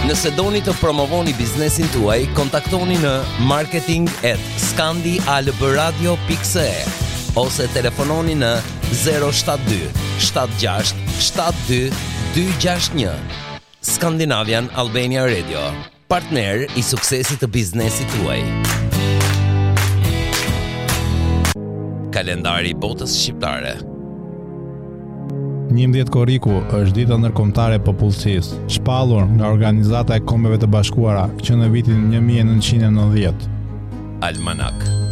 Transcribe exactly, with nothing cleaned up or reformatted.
Nëse doni të promovoni biznesin tuaj, kontaktoni në marketing at scandialbradio dot c e ose telefononi në zero shtat dy shtat gjasht shtat dy dy gjasht një. Scandinavian Albania Radio, partner i suksesit të biznesit tuaj. Kalendari i botës shqiptare. njëmbëdhjetë korriku është dita ndërkombëtare e popullsisë, shpallur nga Organizata e Kombeve të Bashkuara që në vitin një mijë e nëntëqind e nëntëdhjetë. Almanak.